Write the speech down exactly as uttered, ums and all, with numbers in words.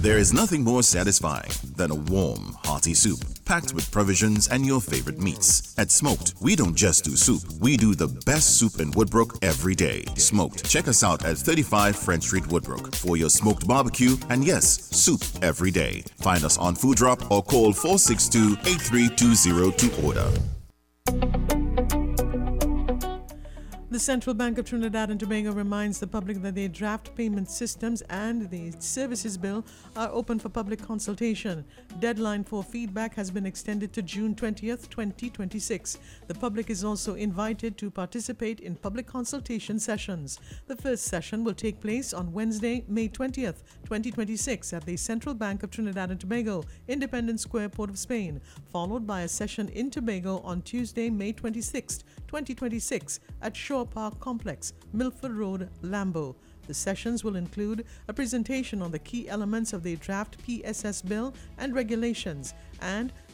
There is nothing more satisfying than a warm, hearty soup packed with provisions and your favorite meats. At Smoked, we don't just do soup, we do the best soup in Woodbrook every day. Smoked. Check us out at thirty-five French Street, Woodbrook for your smoked barbecue and yes, soup every day. Find us on Food Drop or call four six two, eight three two zero to order. The Central Bank of Trinidad and Tobago reminds the public that their draft payment systems and the services bill are open for public consultation. Deadline for feedback has been extended to June twentieth, twenty twenty-six. The public is also invited to participate in public consultation sessions. The first session will take place on Wednesday, May twentieth, twenty twenty-six at the Central Bank of Trinidad and Tobago, Independence Square, Port of Spain, followed by a session in Tobago on Tuesday, May twenty-sixth, twenty twenty-six at Shore Park Complex, Milford Road, Lambo. The sessions will include a presentation on the key elements of the draft P S S bill and regulations and